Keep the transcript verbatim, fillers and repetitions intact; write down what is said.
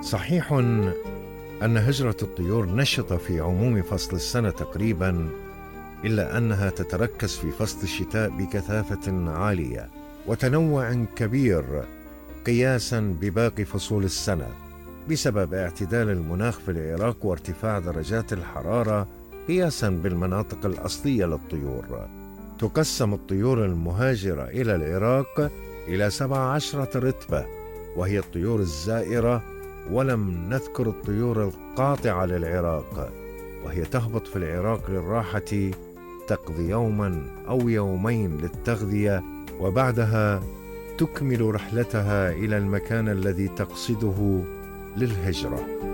صحيح أن هجرة الطيور نشطة في عموم فصل السنة تقريبا، إلا أنها تتركز في فصل الشتاء بكثافة عالية وتنوع كبير قياسا بباقي فصول السنة، بسبب اعتدال المناخ في العراق وارتفاع درجات الحرارة قياسا بالمناطق الأصلية للطيور. تقسم الطيور المهاجرة إلى العراق إلى سبع عشرة رتبة، وهي الطيور الزائرة، ولم نذكر الطيور القاطعة للعراق، وهي تهبط في العراق للراحة، تقضي يوما أو يومين للتغذية، وبعدها تكمل رحلتها إلى المكان الذي تقصده للهجرة.